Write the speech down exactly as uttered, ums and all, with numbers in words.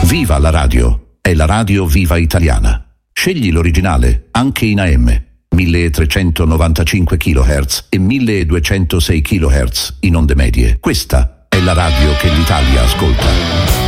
Viva la radio! È la radio viva italiana. Scegli l'originale, anche in A M. milletrecentonovantacinque chilohertz e milleduecentosei chilohertz in onde medie. Questa è la radio che l'Italia ascolta.